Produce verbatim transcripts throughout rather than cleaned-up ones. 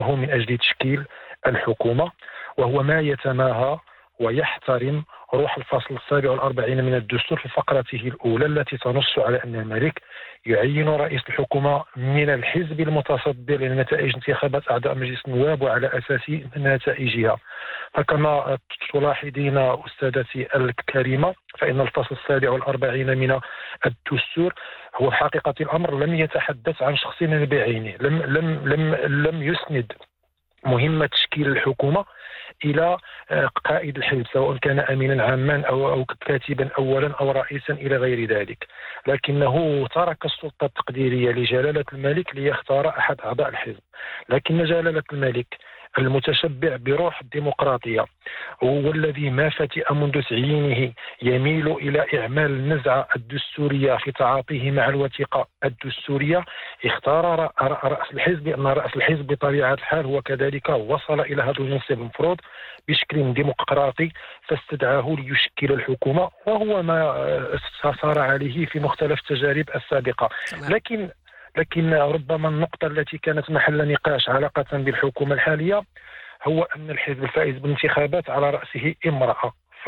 من أجل تشكيل الحكومة، وهو ما يتماهى ويحترم روح الفصل السابع والأربعين من الدستور في فقرته الأولى التي تنص على أن الملك يعين رئيس الحكومة من الحزب المتصدر لنتائج انتخابات أعضاء مجلس النواب وعلى أساس نتائجها. فكما تلاحظين أستاذتي الكريمة فإن الفصل السابع والأربعين من الدستور هو حقيقة الأمر لم يتحدث عن شخص بعينه، لم لم لم لم يسند مهمة تشكيل الحكومة إلى قائد الحزب سواء كان أمينا عاما أو, أو كاتبا أولا أو رئيسا إلى غير ذلك، لكنه ترك السلطة التقديرية لجلالة الملك ليختار أحد أعضاء الحزب. لكن جلالة الملك المتشبع بروح الديمقراطية والذي ما فتئ منذ تعيينه يميل إلى إعمال النزعة الدستورية في تعاطيه مع الوثيقة الدستورية، اختار رأس الحزب لأن رأس الحزب بطبيعة الحال هو كذلك وصل إلى هذا المنصب المفروض بشكل ديمقراطي، فاستدعاه ليشكل الحكومة، وهو ما سار عليه في مختلف التجارب السابقة. لكن لكن ربما النقطة التي كانت محل نقاش علاقة بالحكومة الحالية هو أن الحزب الفائز بالانتخابات على رأسه امرأة، ف...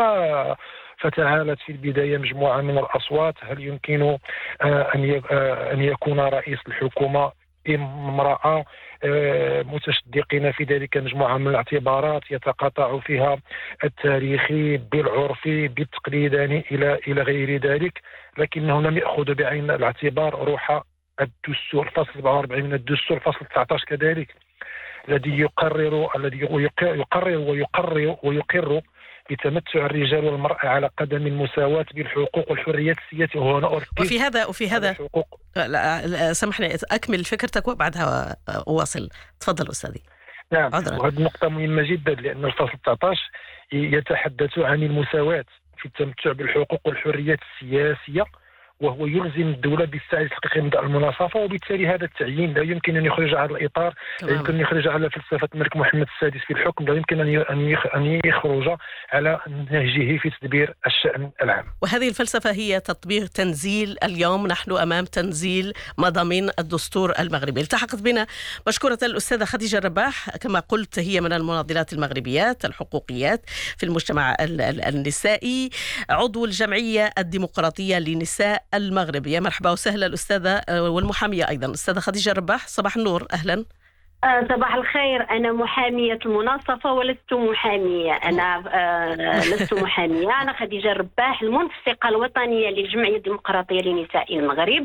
فتعالت في البداية مجموعة من الأصوات هل يمكن أن أن يكون رئيس الحكومة امرأة، متشدقين في ذلك مجموعة من الاعتبارات يتقاطع فيها التاريخي بالعرفي بالتقليداني إلى إلى غير ذلك، لكنه لم يأخذ بعين الاعتبار روح الدستور فصل سبعة وأربعين من الدستور فصل تسعة عشر كذلك الذي يقرر الذي يقرر ويقرر ويقر بتمتع الرجال والمرأة على قدم المساواة بالحقوق والحريات السياسية. وهنا وفي هذا وفي هذا سامحني أكمل فكرتك وبعدها أواصل. تفضل أستاذي. نعم، وهذه النقطة مهمة جدا لأن الفصل تسعة عشر يتحدث عن المساواة في التمتع بالحقوق والحريات السياسية، وهو يلزم الدولة بالسعي لتحقيق مبدأ المناصفة، وبالتالي هذا التعيين لا يمكن أن يخرج على الإطار، لا يمكن أن يخرج على فلسفة الملك محمد السادس في الحكم، لا يمكن أن يخرج على نهجه في تدبير الشأن العام. وهذه الفلسفة هي تطبيق تنزيل. اليوم نحن أمام تنزيل مضامين الدستور المغربي. التحقت بنا مشكورة الأستاذة خديجة الرباح، كما قلت هي من المناضلات المغربيات الحقوقيات في المجتمع النسائي، عضو الجمعية الديمقراطية لنساء المغرب. يا مرحبا وسهلا الأستاذة والمحامية أيضا أستاذة خديجة الرباح، صباح النور. أهلا. صباح الخير. أنا محامية المناصفة ولست محامية، أنا آه لست محامية. أنا خديجة الرباح المنسقة الوطنية للجمعية الديمقراطية لنساء المغرب.